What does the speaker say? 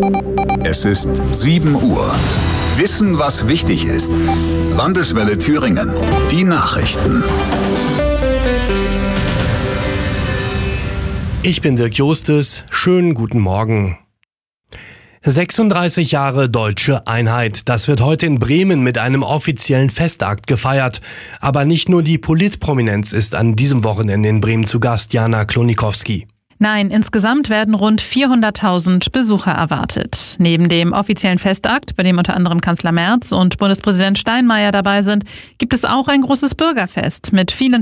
Es ist 7 Uhr. Wissen, was wichtig ist. Landeswelle Thüringen. Die Nachrichten. Ich bin Dirk Justus. Schönen guten Morgen. 36 Jahre deutsche Einheit. Das wird heute in Bremen mit einem offiziellen Festakt gefeiert. Aber nicht nur die Politprominenz ist an diesem Wochenende in Bremen zu Gast, Jana Klonikowski. Nein, insgesamt werden rund 400.000 Besucher erwartet. Neben dem offiziellen Festakt, bei dem unter anderem Kanzler Merz und Bundespräsident Steinmeier dabei sind, gibt es auch ein großes Bürgerfest mit vielen